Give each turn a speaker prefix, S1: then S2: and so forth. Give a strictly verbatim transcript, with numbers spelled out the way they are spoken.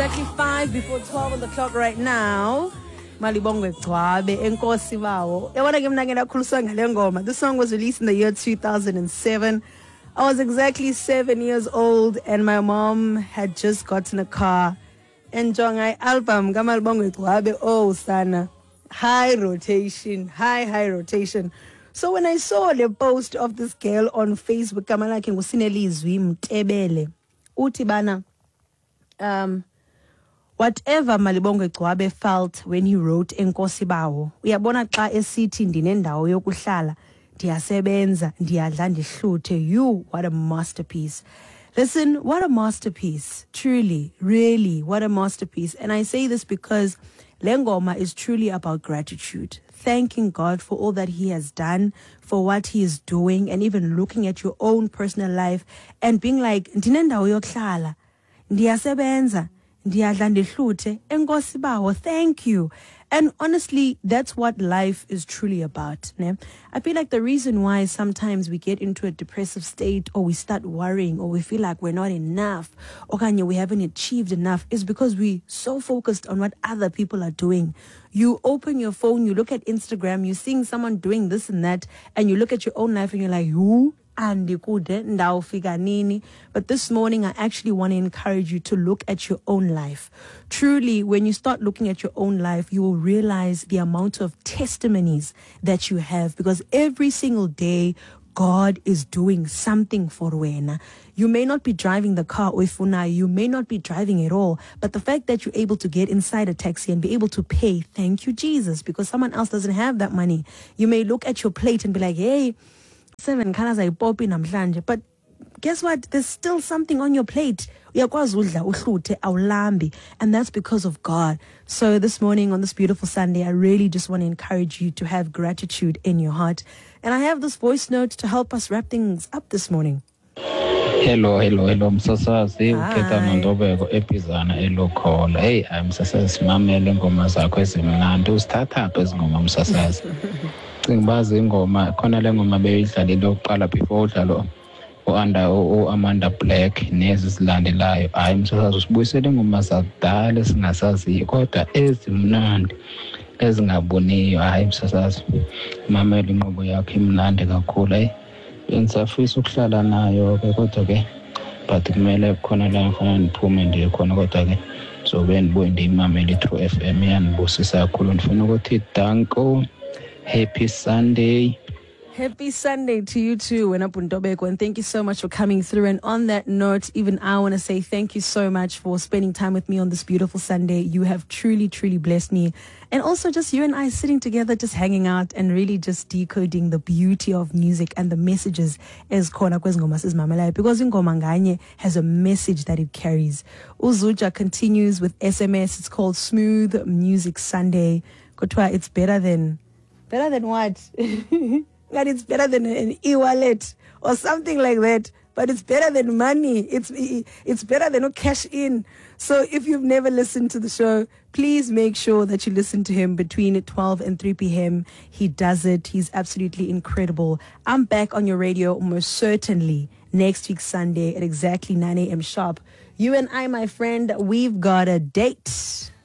S1: exactly five before twelve on the clock right now. Malibongwe Gcwabe, Enkosi Bawo. Yabona ke mina ngiyakhulisa ngale ngoma. This song was released in the year two thousand seven. I was exactly seven years old and my mom had just gotten a car. Enjoy album Malibongwe Gcwabe. Oh sana. High rotation, high high rotation. So when I saw the post of this girl on Facebook, Kamala ke ngusinelizwi Mtebele. Uthi bana um whatever Malibongwe Gcwabe felt when he wrote Enkosi Bawo, uyabona xa esithi ndinendawo yokuhlala, ndiyasebenza, ndiyadla ndihluthe. You, what a masterpiece. Listen, what a masterpiece. Truly, really, what a masterpiece. And I say this because Lengoma is truly about gratitude. Thanking God for all that he has done, for what he is doing, and even looking at your own personal life and being like, ndinendawo yokuhlala, ndiyasebenza, ndiyadla ndihluthe, Enkosi Bawo, thank you. And honestly, that's what life is truly about. Ne? I feel like the reason why sometimes we get into a depressive state or we start worrying or we feel like we're not enough or we haven't achieved enough is because we're so focused on what other people are doing. You open your phone, you look at Instagram, you're seeing someone doing this and that, and you look at your own life and you're like, who? But this morning, I actually want to encourage you to look at your own life. Truly, when you start looking at your own life, you will realize the amount of testimonies that you have, because every single day, God is doing something for Wena. You may not be driving the car, Oifuna, you may not be driving at all, but the fact that you're able to get inside a taxi and be able to pay, thank you, Jesus, because someone else doesn't have that money. You may look at your plate and be like, hey, seven colors I pop in namhlanje, but guess what? There's still something on your plate. And that's because of God. So this morning on this beautiful Sunday, I really just want to encourage you to have gratitude in your heart. And I have this voice note to help us wrap things up this morning.
S2: Hello, hello, hello, Msasazi. Ukhetha noNdobeko ePizana eLokholo. Hey, I'm Msasazi. Mamele ngoma zakho ezimnandi. Usithatha apha ezingoma Msasazi. Cingibazi ingoma khona le ngoma beyidlalile oqala before udlalo o-under o-Amanda Black nezi silandelayo. Hayi Msasazi, usibuyisele ingoma zakudala esingasaziyo kodwa ezimnandi ezingaboniyo. Hayi Msasazi, mamele inqobo yakho imnandi kakhulu. Hey, bensafisa ukuhlala nayo ke kodwa ke but kumele khona la ngifana niphume ndiye khona kodwa ke zobe ndibuye ndiyimamele i-True F M yanibusisa kakhulu. Ndifuna ukuthi danko. Happy Sunday.
S1: Happy Sunday to you too, Wenapundobeko, and thank you so much for coming through. And on that note, even I want to say thank you so much for spending time with me on this beautiful Sunday. You have truly, truly blessed me. And also just you and I sitting together, just hanging out and really just decoding the beauty of music and the messages as Kona Kwezngoma says Mamalai, because Ngoma Nganye has a message that it carries. Uzuja continues with S M S. It's called Smooth Music Sunday. Kotwa, it's better than... Better than what? That it's better than an e-wallet or something like that. But it's better than money. It's it's better than a cash in. So if you've never listened to the show, please make sure that you listen to him between twelve and three p.m. He does it. He's absolutely incredible. I'm back on your radio most certainly next week Sunday at exactly nine a.m. sharp. You and I, my friend, we've got a date.